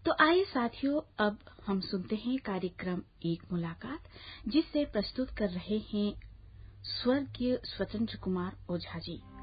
तो आइए साथियों, अब हम सुनते हैं कार्यक्रम एक मुलाकात, जिससे प्रस्तुत कर रहे हैं स्वर्गीय स्वतंत्र कुमार ओझा जी।